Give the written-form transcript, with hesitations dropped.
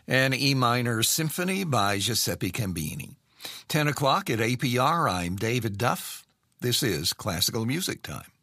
An E minor symphony by Giuseppe Cambini. 10 o'clock at APR, I'm David Duff. This is Classical Music Time.